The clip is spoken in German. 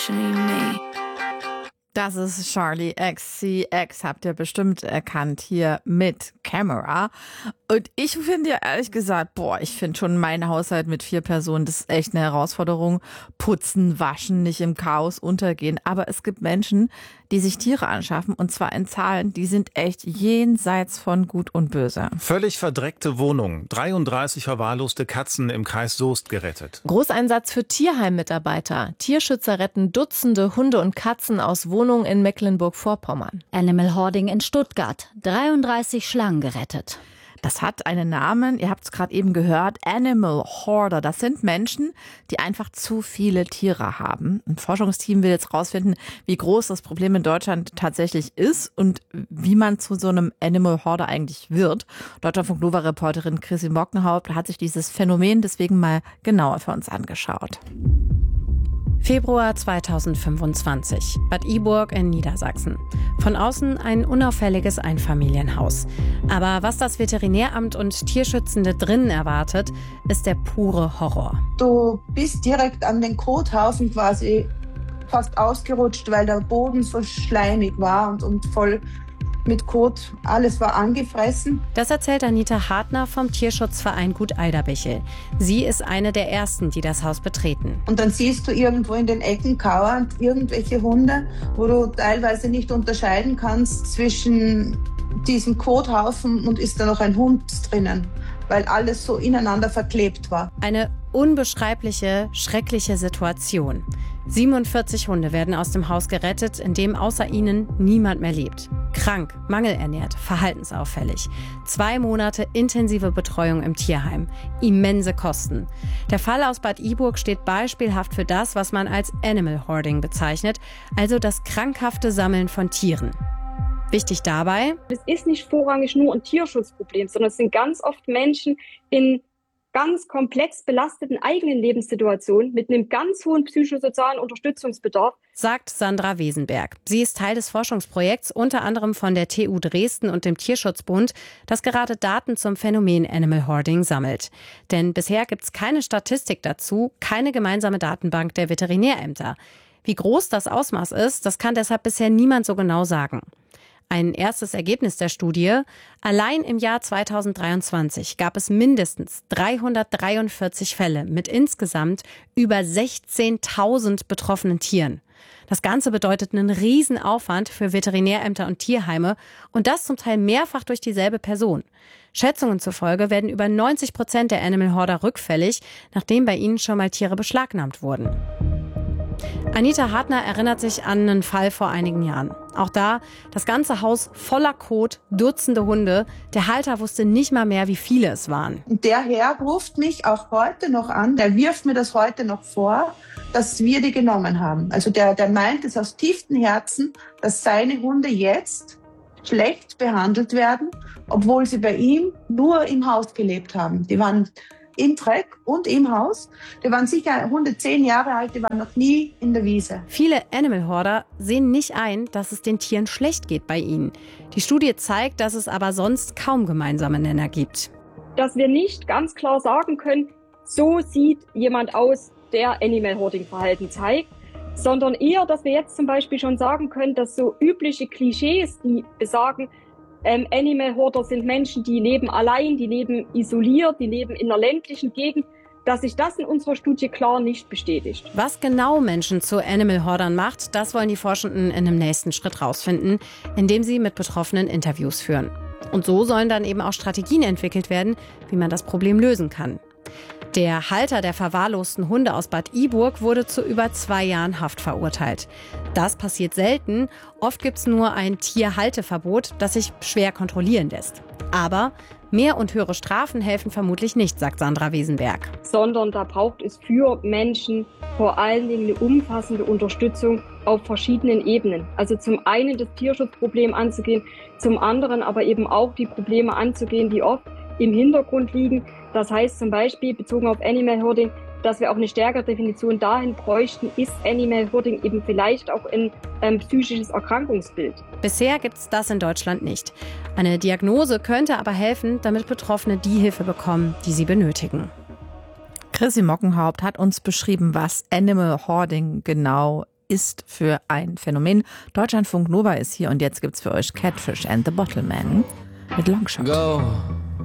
Das ist Charli XCX, habt ihr bestimmt erkannt, hier mit Camera. Und ich finde ja ehrlich gesagt, ich finde schon meinen Haushalt mit 4 Personen, das ist echt eine Herausforderung. Putzen, waschen, nicht im Chaos untergehen. Aber es gibt Menschen, die sich Tiere anschaffen, und zwar in Zahlen, die sind echt jenseits von Gut und Böse. Völlig verdreckte Wohnungen, 33 verwahrloste Katzen im Kreis Soest gerettet. Großeinsatz für Tierheimmitarbeiter. Tierschützer retten Dutzende Hunde und Katzen aus Wohnungen in Mecklenburg-Vorpommern. Animal Hoarding in Stuttgart, 33 Schlangen gerettet. Das hat einen Namen, ihr habt es gerade eben gehört, Animal Hoarder. Das sind Menschen, die einfach zu viele Tiere haben. Ein Forschungsteam will jetzt rausfinden, wie groß das Problem in Deutschland tatsächlich ist und wie man zu so einem Animal Hoarder eigentlich wird. Deutschlandfunk Nova-Reporterin Chrissy Mockenhaupt hat sich dieses Phänomen deswegen mal genauer für uns angeschaut. Februar 2025, Bad Iburg in Niedersachsen. Von außen ein unauffälliges Einfamilienhaus. Aber was das Veterinäramt und Tierschützende drinnen erwartet, ist der pure Horror. Du bist direkt an den Kothaufen quasi fast ausgerutscht, weil der Boden so schleimig war und voll mit Kot. Alles war angefressen. Das erzählt Anita Hartner vom Tierschutzverein Gut Eiderbichel. Sie ist eine der ersten, die das Haus betreten. Und dann siehst du irgendwo in den Ecken kauernd irgendwelche Hunde, wo du teilweise nicht unterscheiden kannst zwischen diesem Kothaufen und ist da noch ein Hund drinnen, weil alles so ineinander verklebt war. Eine unbeschreibliche, schreckliche Situation. 47 Hunde werden aus dem Haus gerettet, in dem außer ihnen niemand mehr lebt. Krank, mangelernährt, verhaltensauffällig. 2 Monate intensive Betreuung im Tierheim. Immense Kosten. Der Fall aus Bad Iburg steht beispielhaft für das, was man als Animal Hoarding bezeichnet, also das krankhafte Sammeln von Tieren. Wichtig dabei: Es ist nicht vorrangig nur ein Tierschutzproblem, sondern es sind ganz oft Menschen in ganz komplex belasteten eigenen Lebenssituationen mit einem ganz hohen psychosozialen Unterstützungsbedarf, sagt Sandra Wesenberg. Sie ist Teil des Forschungsprojekts, unter anderem von der TU Dresden und dem Tierschutzbund, das gerade Daten zum Phänomen Animal Hoarding sammelt. Denn bisher gibt es keine Statistik dazu, keine gemeinsame Datenbank der Veterinärämter. Wie groß das Ausmaß ist, das kann deshalb bisher niemand so genau sagen. Ein erstes Ergebnis der Studie: Allein im Jahr 2023 gab es mindestens 343 Fälle mit insgesamt über 16.000 betroffenen Tieren. Das Ganze bedeutet einen Riesenaufwand für Veterinärämter und Tierheime und das zum Teil mehrfach durch dieselbe Person. Schätzungen zufolge werden über 90% der Animal Hoarder rückfällig, nachdem bei ihnen schon mal Tiere beschlagnahmt wurden. Anita Hartner erinnert sich an einen Fall vor einigen Jahren. Auch da das ganze Haus voller Kot, Dutzende Hunde. Der Halter wusste nicht mal mehr, wie viele es waren. Und der Herr ruft mich auch heute noch an, der wirft mir das heute noch vor, dass wir die genommen haben. Also der meint es aus tiefstem Herzen, dass seine Hunde jetzt schlecht behandelt werden, obwohl sie bei ihm nur im Haus gelebt haben. Die waren im Dreck und im Haus. Die waren sicher Hunde 10 Jahre alt, die waren noch nie in der Wiese. Viele Animal Hoarder sehen nicht ein, dass es den Tieren schlecht geht bei ihnen. Die Studie zeigt, dass es aber sonst kaum gemeinsame Nenner gibt. dass wir nicht ganz klar sagen können, so sieht jemand aus, der Animal Hoarding Verhalten zeigt, sondern eher, dass wir jetzt zum Beispiel schon sagen können, dass so übliche Klischees, die besagen, Animal Hoarder sind Menschen, die leben allein, die leben isoliert, die leben in einer ländlichen Gegend, dass sich das in unserer Studie klar nicht bestätigt. Was genau Menschen zu Animal Hoardern macht, das wollen die Forschenden in einem nächsten Schritt rausfinden, indem sie mit Betroffenen Interviews führen. Und so sollen dann eben auch Strategien entwickelt werden, wie man das Problem lösen kann. Der Halter der verwahrlosten Hunde aus Bad Iburg wurde zu über 2 Jahren Haft verurteilt. Das passiert selten. Oft gibt es nur ein Tierhalteverbot, das sich schwer kontrollieren lässt. Aber mehr und höhere Strafen helfen vermutlich nicht, sagt Sandra Wesenberg. Sondern da braucht es für Menschen vor allen Dingen eine umfassende Unterstützung auf verschiedenen Ebenen. Also zum einen das Tierschutzproblem anzugehen, zum anderen aber eben auch die Probleme anzugehen, die oft im Hintergrund liegen. Das heißt zum Beispiel bezogen auf Animal Hoarding, dass wir auch eine stärkere Definition dahin bräuchten, ist Animal Hoarding eben vielleicht auch ein psychisches Erkrankungsbild. Bisher gibt es das in Deutschland nicht. Eine Diagnose könnte aber helfen, damit Betroffene die Hilfe bekommen, die sie benötigen. Chrissy Mockenhaupt hat uns beschrieben, was Animal Hoarding genau ist für ein Phänomen? Deutschlandfunk Nova ist hier und jetzt gibt's für euch Catfish and the Bottleman mit Longshot. Go.